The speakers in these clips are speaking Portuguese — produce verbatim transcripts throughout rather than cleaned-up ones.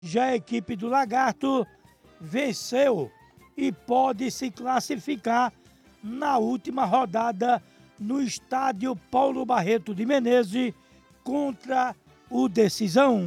Já a equipe do Lagarto venceu e pode se classificar na última rodada no estádio Paulo Barreto de Menezes contra o Decisão.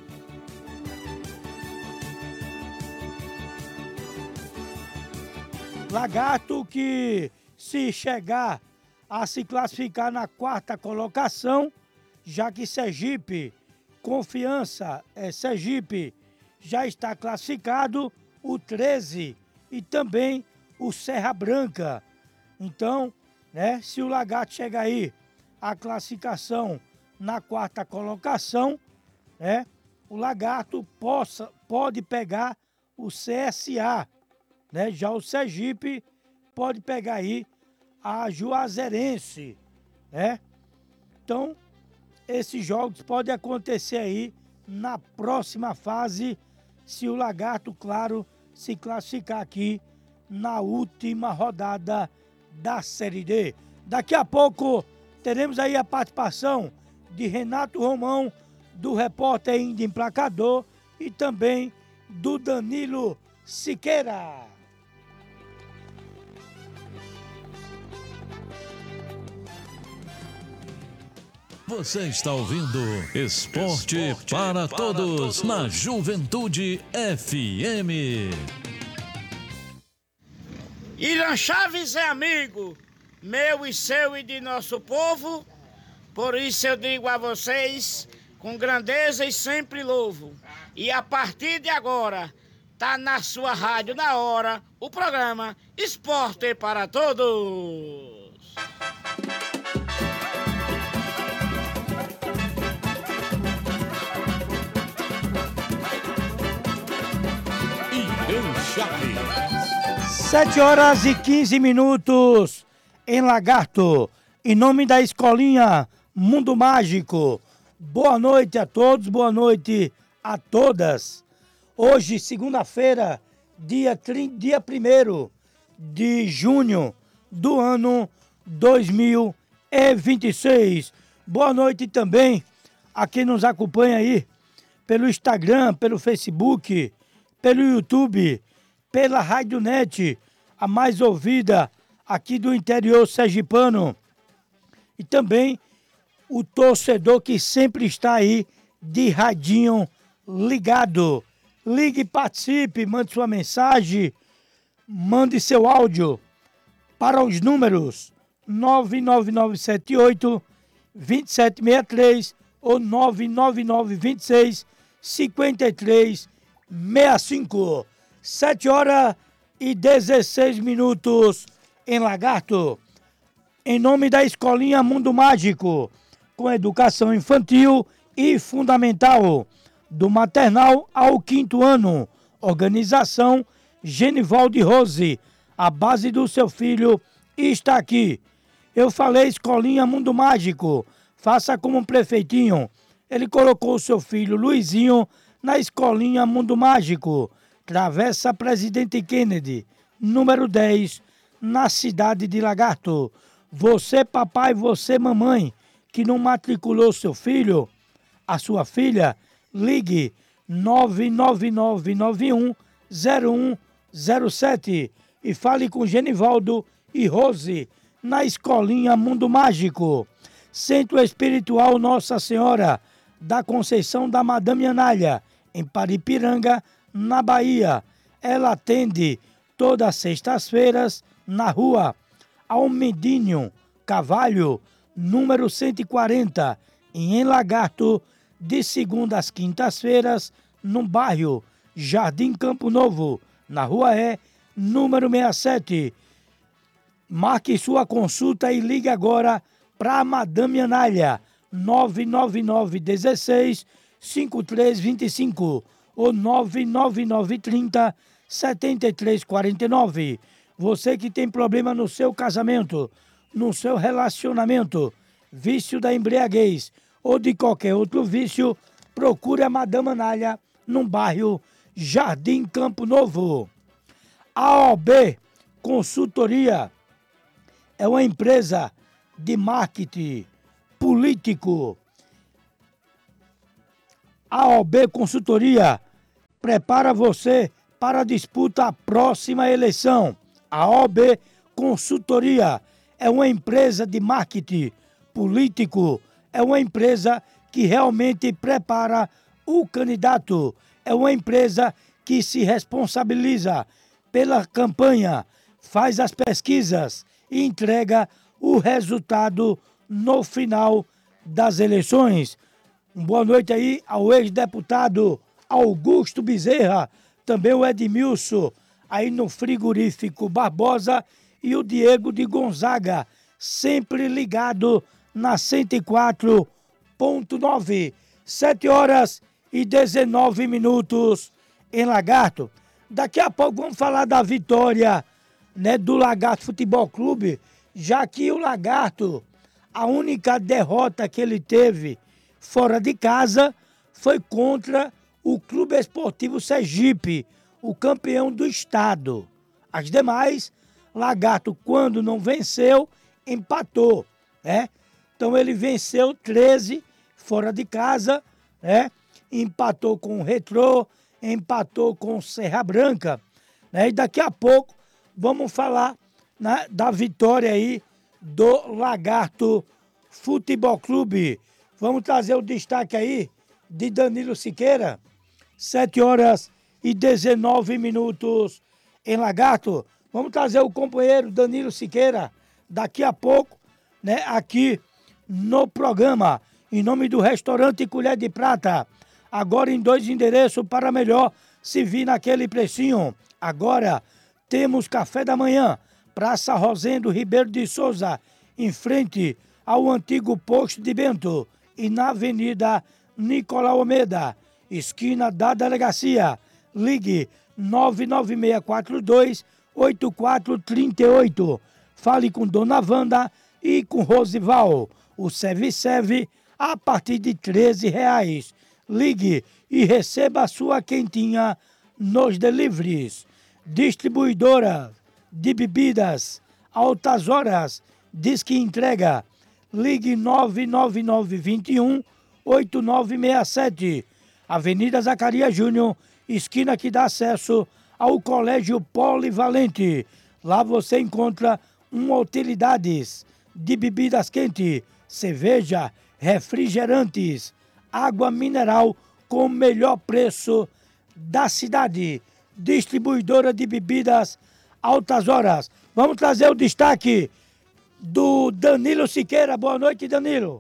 Lagarto que, se chegar a se classificar na quarta colocação, já que Sergipe, Confiança, é, Sergipe já está classificado, o treze e também o Serra Branca. Então, né, se o Lagarto chegar aí a classificação na quarta colocação, né, o Lagarto possa, pode pegar o C S A, né, já o Sergipe pode pegar aí a Juazeirense, né? Então, esses jogos podem acontecer aí na próxima fase, se o Lagarto, claro, se classificar aqui na última rodada da Série D. Daqui a pouco teremos aí a participação de Renato Romão, do repórter Índio Emplacador, e também do Danilo Siqueira. Você está ouvindo Esporte, Esporte para, para todos, todos na Juventude F M. Irã Chaves é amigo, meu e seu e de nosso povo, por isso eu digo a vocês, com grandeza e sempre louvo. E a partir de agora, tá na sua rádio, na hora, o programa Esporte para Todos. Sete horas e quinze minutos em Lagarto, em nome da Escolinha Mundo Mágico. Boa noite a todos, boa noite a todas. Hoje, segunda-feira, dia, dia primeiro de junho do ano dois mil e vinte e seis. Boa noite também a quem nos acompanha aí pelo Instagram, pelo Facebook, pelo YouTube, pela Rádio Net, a mais ouvida aqui do interior sergipano. E também o torcedor que sempre está aí de radinho ligado. Ligue, participe, mande sua mensagem, mande seu áudio para os números nove nove nove sete oito, dois sete seis três ou nove nove nove dois seis, cinco três seis cinco. Sete horas e dezesseis minutos em Lagarto. Em nome da Escolinha Mundo Mágico, com educação infantil e fundamental, do maternal ao quinto ano. Organização Genivaldo Rose. A base do seu filho está aqui. Eu falei Escolinha Mundo Mágico. Faça como um prefeitinho. Ele colocou o seu filho Luizinho na Escolinha Mundo Mágico. Travessa Presidente Kennedy, número dez, na cidade de Lagarto. Você, papai, você, mamãe, que não matriculou seu filho, a sua filha, ligue nove nove nove nove um zero um zero sete e fale com Genivaldo e Rose na Escolinha Mundo Mágico. Centro Espiritual Nossa Senhora da Conceição da Madame Anália, em Paripiranga, na Bahia. Ela atende todas as sextas-feiras na rua Almedinho Cavalho, número cento e quarenta, em Lagarto, de segunda às quintas-feiras, no bairro Jardim Campo Novo, na rua E, número sessenta e sete. Marque sua consulta e ligue agora para a Madame Anália, nove nove nove um seis, cinco três dois cinco ou nove nove nove três zero, sete três quatro nove. Você que tem problema no seu casamento, no seu relacionamento, vício da embriaguez ou de qualquer outro vício, procure a Madame Anália no bairro Jardim Campo Novo. A O B Consultoria é uma empresa de marketing político. A O B Consultoria prepara você para a disputa à próxima eleição. A O B Consultoria é uma empresa de marketing político, é uma empresa que realmente prepara o candidato, é uma empresa que se responsabiliza pela campanha, faz as pesquisas e entrega o resultado no final das eleições. Uma boa noite aí ao ex-deputado Augusto Bezerra, também o Edmilson, aí no frigorífico Barbosa, e o Diego de Gonzaga, sempre ligado na cento e quatro ponto nove, sete horas e dezenove minutos em Lagarto. Daqui a pouco vamos falar da vitória, né, do Lagarto Futebol Clube, já que o Lagarto, a única derrota que ele teve fora de casa foi contra o Clube Esportivo Sergipe, o campeão do estado. As demais, Lagarto, quando não venceu, empatou, né? Então ele venceu treze fora de casa, né? Empatou com o Retrô, empatou com o Serra Branca, né? E daqui a pouco vamos falar, né, da vitória aí do Lagarto Futebol Clube. Vamos trazer o destaque aí de Danilo Siqueira, sete horas e dezenove minutos em Lagarto. Vamos trazer o companheiro Danilo Siqueira daqui a pouco, né, aqui no programa, em nome do restaurante Colher de Prata. Agora em dois endereços para melhor se vir naquele precinho. Agora temos café da manhã, Praça Rosendo Ribeiro de Souza, em frente ao antigo posto de Bento, e na Avenida Nicolau Almeida, esquina da delegacia. Ligue nove nove seis quatro dois, oito quatro três oito. Fale com Dona Wanda e com Rosival. O Serve-Serve a partir de treze reais. Ligue e receba a sua quentinha nos deliveries. Distribuidora de bebidas Altas Horas, diz que entrega. Ligue nove nove nove dois um, oito nove seis sete. Avenida Zacarias Júnior, esquina que dá acesso ao Colégio Polivalente. Lá você encontra uma utilidades de bebidas quentes, cerveja, refrigerantes, água mineral com o melhor preço da cidade. Distribuidora de bebidas Altas Horas. Vamos trazer o destaque do Danilo Siqueira. Boa noite, Danilo.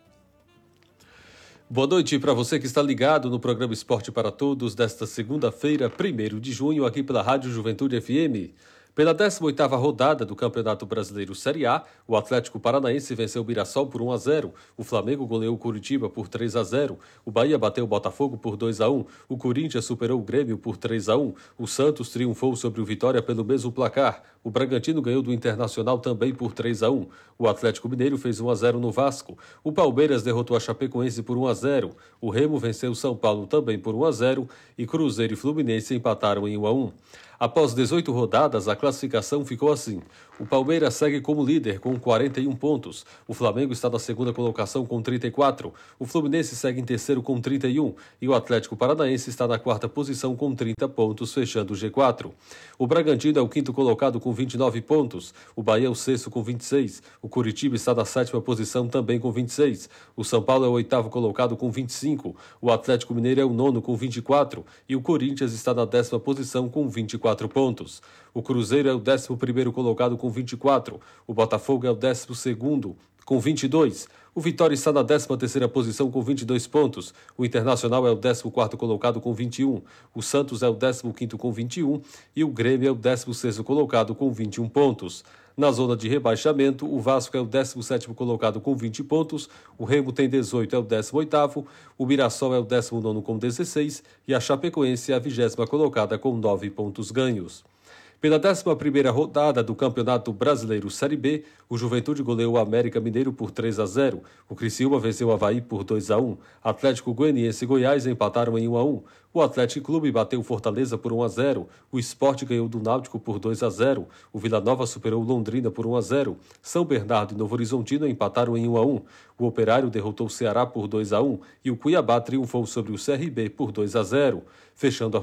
Boa noite para você que está ligado no programa Esporte para Todos desta segunda-feira, primeiro de junho, aqui pela Rádio Juventude F M. Pela décima oitava rodada do Campeonato Brasileiro Série A, o Atlético Paranaense venceu o Mirassol por um a zero, o Flamengo goleou o Curitiba por três a zero, o Bahia bateu o Botafogo por dois a um, o Corinthians superou o Grêmio por três a um, o Santos triunfou sobre o Vitória pelo mesmo placar, o Bragantino ganhou do Internacional também por três a um, o Atlético Mineiro fez um a zero no Vasco, o Palmeiras derrotou a Chapecoense por um a zero, o Remo venceu o São Paulo também por um a zero e Cruzeiro e Fluminense empataram em um a um. Após dezoito rodadas, a classificação ficou assim. O Palmeiras segue como líder com quarenta e um pontos. O Flamengo está na segunda colocação com trinta e quatro. O Fluminense segue em terceiro com trinta e um. E o Atlético Paranaense está na quarta posição com trinta pontos, fechando o G quatro. O Bragantino é o quinto colocado com vinte e nove pontos. O Bahia é o sexto com vinte e seis. O Curitiba está na sétima posição também com vinte e seis. O São Paulo é o oitavo colocado com vinte e cinco. O Atlético Mineiro é o nono com vinte e quatro. E o Corinthians está na décima posição com vinte e quatro pontos. O Cruzeiro é o décimo primeiro colocado com vinte e quatro. O Botafogo é o décimo segundo com vinte e dois. O Vitória está na décima terceira posição com vinte e dois pontos. O Internacional é o décimo quarto colocado com vinte e um. O Santos é o décimo quinto com vinte e um. E o Grêmio é o décimo sexto colocado com vinte e um pontos. Na zona de rebaixamento, o Vasco é o décimo sétimo colocado com vinte pontos, o Remo tem dezoito, é o décimo oitavo, o Mirassol é o décimo nono com dezesseis e a Chapecoense é a vigésima colocada com nove pontos ganhos. Pela décima primeira rodada do Campeonato Brasileiro Série B, o Juventude goleou o América Mineiro por três a zero. O Criciúma venceu o Avaí por dois a um. Atlético Goianiense e Goiás empataram em um a um. O Atlético Clube bateu o Fortaleza por um a zero. O Sport ganhou do Náutico por dois a zero. O Vila Nova superou o Londrina por um a zero. São Bernardo e Novo Horizontino empataram em um a um. O Operário derrotou o Ceará por dois a um. E o Cuiabá triunfou sobre o C R B por dois a zero. Fechando a